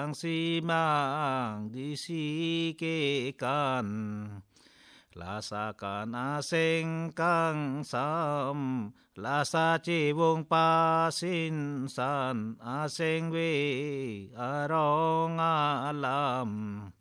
sang si mang di si ke kan lasa kan aseng kang sam lasa chiwong pasin san aseng we arong alam